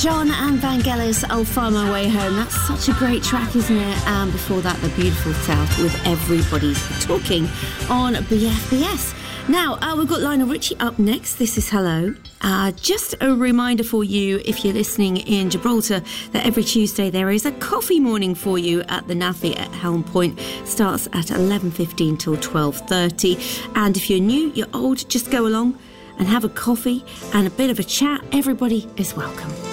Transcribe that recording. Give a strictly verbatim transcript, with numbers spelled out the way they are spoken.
John and Vangelis, I'll Find My Way Home. That's such a great track, isn't it? And before that, The Beautiful South with Everybody's Talking on B F B S. Now, uh, we've got Lionel Richie up next. This is Hello. Uh, just a reminder for you, if you're listening in Gibraltar, that every Tuesday there is a coffee morning for you at the Naffy at Helm Point. Starts at eleven fifteen till twelve thirty. And if you're new, you're old, just go along and have a coffee and a bit of a chat. Everybody is welcome.